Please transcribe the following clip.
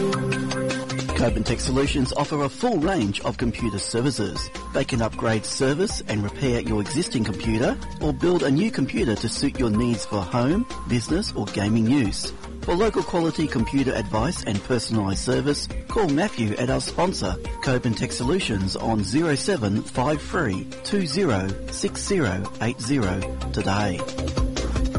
Coben Tech Solutions offer a full range of computer services. They can upgrade, service and repair your existing computer or build a new computer to suit your needs for home, business or gaming use. For local quality computer advice and personalised service, call Matthew at our sponsor, Coben Tech Solutions on 0753 206080 today.